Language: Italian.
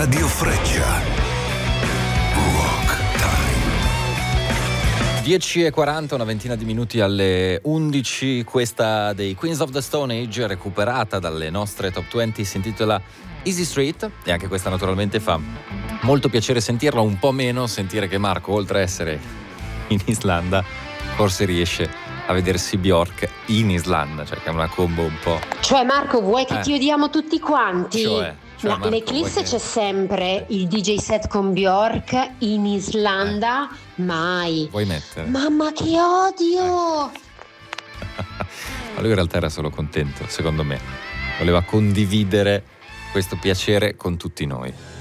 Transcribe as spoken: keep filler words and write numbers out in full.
Radio Freccia. Rock Time. dieci e quaranta, una ventina di minuti alle undici. Questa dei Queens of the Stone Age, recuperata dalle nostre top venti, si intitola Easy Street, e anche questa naturalmente fa molto piacere sentirla, un po' meno sentire che Marco, oltre a essere in Islanda, forse riesce a vedersi Bjork in Islanda, cioè che è una combo un po'... Cioè Marco, vuoi che Eh. ti odiamo tutti quanti? Cioè, cioè, Ma Marco, l'Eclisse vuoi che- c'è sempre, il D J set con Bjork, in Islanda mai. Vuoi mettere? Mamma che odio! Ma lui in realtà era solo contento, secondo me. Voleva condividere questo piacere con tutti noi.